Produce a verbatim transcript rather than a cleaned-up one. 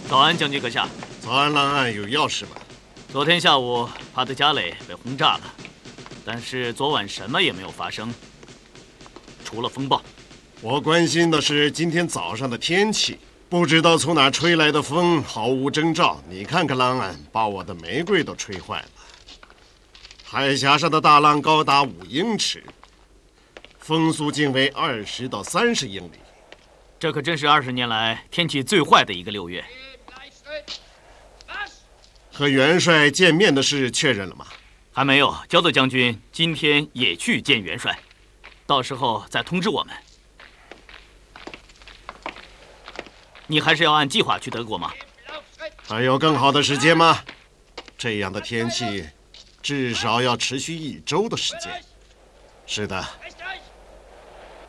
早安，将军阁下。 早安，lang案有要事吗？ 昨天下午，帕德加雷被轰炸了，但是昨晚什么也没有发生，除了风暴。 我关心的是今天早上的天气，不知道从哪吹来的风，毫无征兆。你看看lang案，把我的玫瑰都吹坏了。海峡上的大浪高达五英尺，风速竟为二十到三十英里。 这可真是二十年来天气最坏的一个六月。 和元帅见面的事确认了吗？ 还没有。焦德将军今天也去见元帅，到时候再通知我们。你还是要按计划去德国吗？ 还有更好的时间吗？这样的天气，至少要持续一周的时间。是的。